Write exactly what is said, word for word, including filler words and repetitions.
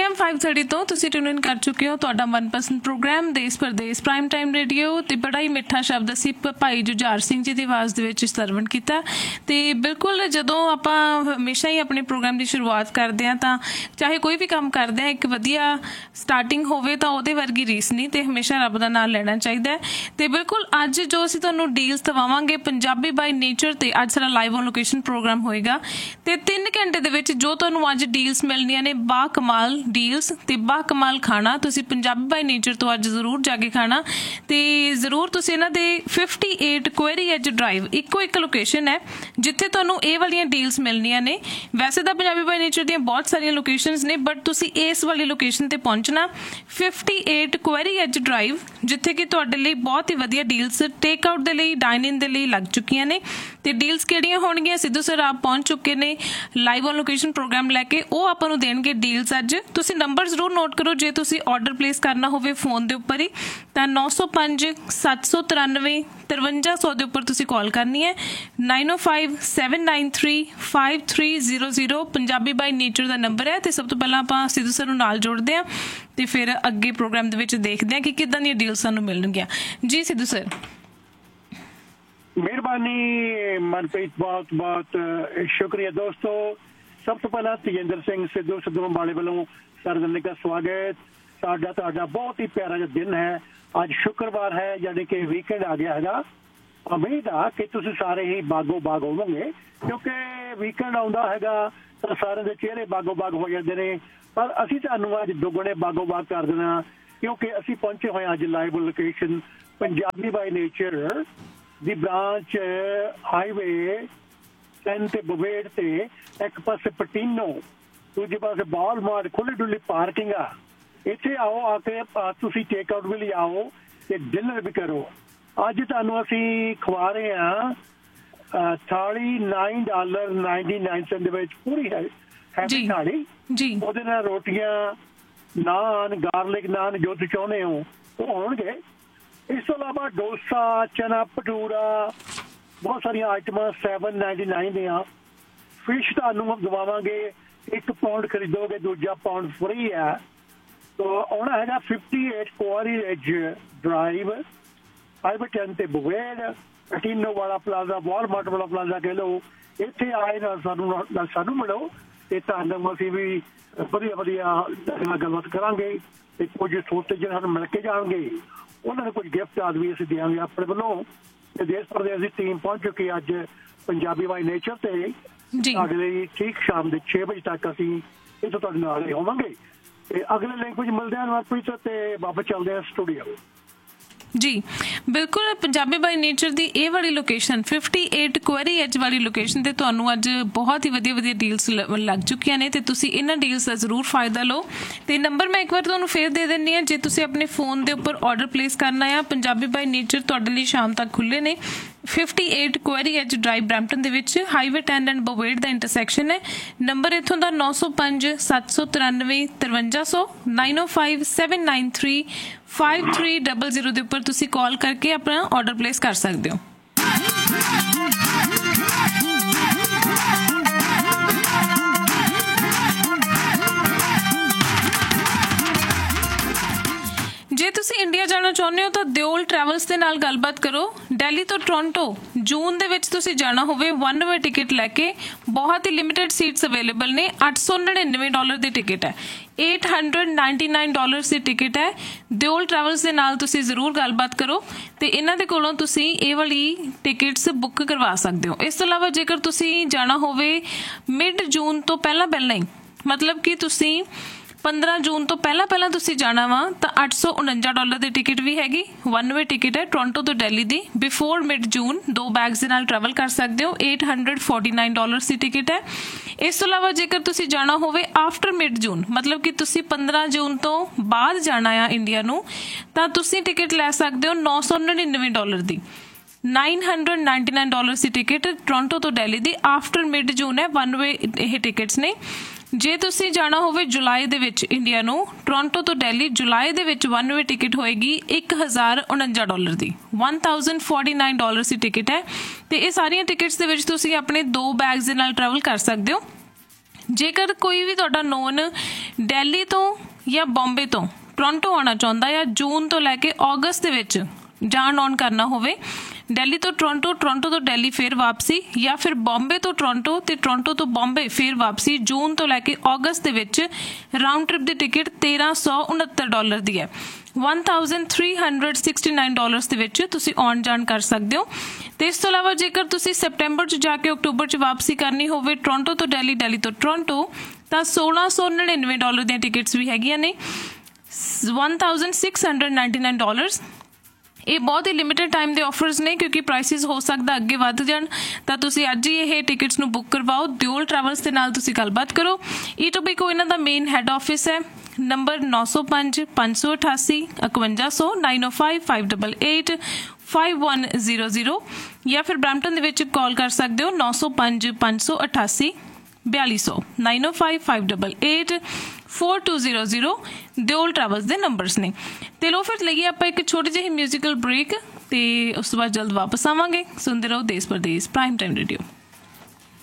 M five thirty तो तुसीं tune in कर चुके हो तुहाडा मनपसंद प्रोग्राम देश परदेस प्राइम टाइम रेडियो। तो बड़ा ही मिठा शब्द असीं भाई जुझार सिंह जी की आवाज़ दे विच सरवण कीता। ते बिल्कुल जदों आपां हमेशा ही अपने प्रोग्राम की शुरुआत करते हैं तां चाहे कोई भी काम करते हैं एक वधिया स्टार्टिंग होवे तां उहदे वर्गी रीस नहीं, तो हमेशा रब दा नाम लेना चाहिए। तो बिल्कुल अज जो असीं तुहानूं डील्स दवावांगे पंजाबी बाई नेचर ते अज साडा लाइव ऑन लोकेशन प्रोग्राम होएगा। ते तीन घंटे दे विच जो तुहानूं अज डील्स मिलनियां ने बा कमाल डील्स ते बा कमाल खाना तुसीं पंजाबी बाई नेचर तो अज जरूर जाके खाना। ते जरूर तुसीं इन्हां दे fifty eight query as drive इक्को एक लोकेशन है जिथे तुहानूं ये वालियां डील्स मिलनियां ने। वैसे तो पंजाबी बाई नेचर दियां बहुत सारियां लोकेशनस ने बट तुसीं इस वाली लोकेशन ते पहुंचना fifty eight query as drive जिथे कि तुहाडे लई बहुत ही वधिया डील्स टेक आउट दे लई डाइन इन दे लई लग चुकियां ने। ते डील्स किहड़ियां होणगीਆਂ सिद्धू सर आप पहुंच चुके ने लाइव ऑन लोकेशन प्रोग्राम लैके वो आपां नूं देणगे डील्स। अज तुसीं नंबर जरूर नोट करो जे तुसीं ऑर्डर प्लेस करना होवे फोन दे उपर ही तां नौ सौ पंज सत्त सौ तिरानवे तिरवंजा सौ के उपर तुसीं कॉल करनी है। Nine O five seven nine three five three zero zero Punjabi by nature का नंबर है। तो सब तो पहला आपां सिद्धू सर नूं नाल जोड़ते हैं तो फिर अगे प्रोग्राम दे विच देखते हैं कि किदां दीयां डील्स सानूं मिलणगीਆਂ। जी सिद्धू सर। मेहरबानी मनप्रीत, बहुत बहुत शुक्रिया दोस्तों। सब तो पहला तेजिंदर सिंह सिद्धू सिद्धू अंबाले वालों सार्वजनिक का स्वागत। साडा तुहाडा बहुत ही प्यारा जो दिन है, अज शुक्रवार है यानी कि वीकेंड आ गया है। उम्मीद आ कि तुसीं सारे ही बागो बाग होवोगे क्योंकि वीकेंड आउंदा हैगा तो सारे दे चेहरे बागो बाग हो जाते हैं। पर असीं तुहानूं अज दुगने बागो बाग कर देना क्योंकि असीं पहुंचे हुए अज live location Punjabi by nature the branch highway ten ते बवेड़ ते एक पासे पटीनो दूजे पासे बॉलमार्ट खुली डुली पार्किंग आ। इत्थे आओ आके तुसीं टेक आउट भी ले आओ ते डिनर भी करो। अज तुहानूं असीं खवा रहे हैं थाली nine dollar ninety nine Saint दे विच पूरी है हैवी थाली जी। ਉਹਦੇ ਨਾਲ रोटियां नान गार्लिक नान जो तुसीं चाहुंदे हो वो होणगे। इस तो इलावा डोसा चना भटूरा बहुत सारिया आइटम सैवन नाइनटी नाइन दियाँ। फिश तुहानूं दवावांगे एक पाउंड खरीदोगे दूजा पाउंड फ्री है। तो आना है फिफ्टी एट क्वारी एज ड्राइव हाईवे टेन ते बवेड़ पटीनो वाला प्लाजा वॉलमार्ट वाला प्लाजा कह लो। इत्थे आए ना सानू सानू मिलो ते तुहानूं असीं भी वधिया वधिया गलबात करांगे ते कुछ सोते जिहड़े सानूं मिल के जाणगे उन्होंने कुछ गिफ्ट आज भी असीं देंगे अपने वालों। देश प्रदेश की टीम पहुंच चुकी अज पंजाबी बाई नेचर ते तुहाडे लई ठीक शाम के छे बजे तक असीं इत्थों तुहाडे नाल ही होवांगे। ते अगले लिंक विच मिलदे हां मनप्रीत ते वापस चलदे हां स्टूडियो। जी बिल्कुल पंजाबी बाई नेचर की ये वाली location fifty eight query H वाली लोकेशन ते तुहानूं अज बहुत ही वधिया वधिया डील्स लग चुकियां ने ते तुसीं इन्हां डील्स का जरूर फायदा लो। ते नंबर मैं एक बार तुहानूं फिर दे दिंदी हां जे तुसीं अपने फोन के उपर ऑर्डर प्लेस करना है। पंजाबी बाई नेचर तुहाडे लई शाम तक खुले ने। Fifty eight query H drive Brampton they which highway ten and बवेड़ दा इंटरसैक्शन है। नंबर इत्थों दा नौ सौ पंज सत्त सौ तिरानवे तिरवंजा सौ नाइन ओ five seven nine three five three double zero के उपर तुसीं कॉल करके अपना ऑर्डर प्लेस कर सकते हो। जे तुसीं इंडिया जाना चाहुंदे हो तो दिओल ट्रैवल्स दे नाल गलबात करो। दिल्ली तो टोरंटो जून दे विच तुसीं जाना होवे वन वे टिकट लैके बहुत ही लिमिटेड सीट्स अवेलेबल ने। अठ सौ नड़िनवे डॉलर की टिकट है, eight hundred ninety nine dollar की टिकट है। दिओल ट्रैवल्स दे नाल तुसीं जरूर गलबात करो ते इन्हां दे कोलों तुसीं ये वाली टिकट्स बुक करवा सकते हो। इस तो इलावा जेकर तुसीं जाना होवे मिड जून तो पहला पहला ही मतलब कि तुसीं पंद्रह जून तो पहला पहला तुसीं जाना वा तो अठ सौ उनंजा डॉलर की टिकट भी हैगी। वन वे टिकट है टोरंटो तो दिल्ली दी। बिफोर मिड जून दो बैग्स दे नाल ट्रैवल कर सकते हो। Eight hundred forty nine dollar की टिकट है। इस तो इलावा जेकर तुसीं जाना होवे आफ्टर मिड जून मतलब कि तुसीं पंद्रह जून तो बाद जाना आ इंडिया नूं तां तुसीं टिकट लै सकते हो नौ सौ नड़िनवे डॉलर की। Nine hundred ninety nine dollar की टिकट टोरंटो तो दिल्ली दी आफ्टर मिड जून है। वन वे ये टिकट्स ने। जे तुसीं जाना होवे जुलाई दे विच इंडिया नूं टोरंटो तो दिल्ली जुलाई दे विच वन वे टिकट होएगी एक हज़ार उनंजा डॉलर की। One thousand forty nine dollar की टिकट है। तो ये सारिया टिकट्स दे विच तुसीं अपने दो बैग्स दे नाल ट्रैवल कर सकते हो। जेकर कोई भी तुहाडा नोन दिल्ली तो या बॉम्बे तो टोरंटो आना चाਹੁੰਦਾ ਆ जून तो लैके अगस्त ਦੇ ਵਿੱਚ ਜਾਣ ਆਉਣ ਕਰਨਾ ਹੋਵੇ, दिल्ली तो टोरंटो, टोरंटो तो दिल्ली फिर वापसी, या फिर बॉम्बे तो टोरंटो ते टोरंटो तो बॉम्बे फिर वापसी जून तो लैके अगस्त ਦੇ ਵਿੱਚ राउंड ट्रिप ਦੀ ਟਿਕਟ तेरह सौ उनहत्तर डॉलर ਦੀ ਹੈ। One thousand three hundred sixty nine dollars ਦੇ ਵਿੱਚ ਤੁਸੀਂ ਆਉਣ ਜਾਣ ਕਰ ਸਕਦੇ ਹੋ। ਤੇ ਇਸ ਤੋਂ ਇਲਾਵਾ ਜੇਕਰ ਤੁਸੀਂ ਸੈਪਟੈਂਬਰ 'ਚ ਜਾ ਕੇ ਅਕਤੂਬਰ 'ਚ ਵਾਪਸੀ ਕਰਨੀ ਹੋਵੇ ਟੋਰੰਟੋ ਤੋਂ ਦਿੱਲੀ, ਦਿੱਲੀ ਤੋਂ ਟੋਰੰਟੋ, ਤਾਂ सोलह सौ नड़िनवे डॉलर ਦੀਆਂ ਟਿਕਟਸ ਵੀ ਹੈਗੀਆਂ ਨੇ, one thousand six hundred ninety nine dollars. ਇਹ ਬਹੁਤ ਹੀ ਲਿਮਿਟਡ ਟਾਈਮ ਦੇ ਆਫਰਸ ਨੇ ਕਿਉਂਕਿ ਪ੍ਰਾਈਸਿਸ ਹੋ ਸਕਦਾ ਅੱਗੇ ਵੱਧ ਜਾਣ, ਤਾਂ ਤੁਸੀਂ ਅੱਜ ਹੀ ਇਹ ਟਿਕਟਸ ਨੂੰ ਬੁੱਕ ਕਰਵਾਓ। ਦਿਓਲ ਟਰੈਵਲਸ ਦੇ ਨਾਲ ਤੁਸੀਂ ਗੱਲਬਾਤ ਕਰੋ। ਈਟੋਬੀਕੋ ਇਹਨਾਂ ਦਾ ਮੇਨ ਹੈੱਡ ਆਫਿਸ ਹੈ, ਨੰਬਰ ਨੌ ਸੌ ਪੰਜ ਪੰਜ ਸੌ ਅਠਾਸੀ ਇਕਵੰਜਾ ਸੌ ਨਾਈਨ ਓ five five double eight five one zero zero, या फिर ब्रैम्पटन ਦੇ ਵਿੱਚ ਕਾਲ ਕਰ ਸਕਦੇ ਹੋ ਨੌ ਸੌ ਪੰਜ ਪੰਜ ਸੌ ਅਠਾਸੀ बयाली सौ nine O five five double eight four to zero zero Deol travels ਦੇ ਨੰਬਰਸ ਨੇ। ਤੇ ਲੋ ਫਿਰ ਲਈਏ ਆਪਾਂ ਇੱਕ ਛੋਟੀ ਜਿਹੀ ਮਿਊਜ਼ੀਕਲ ਬ੍ਰੇਕ, ਤੇ ਉਸ ਤੋਂ ਬਾਅਦ ਜਲਦ ਵਾਪਸ ਆਵਾਂਗੇ। ਸੁਣਦੇ ਰਹੋ ਦੇਸ਼ ਪਰਦੇਸ ਪ੍ਰਾਈਮ ਟਾਈਮ ਰੇਡੀਓ।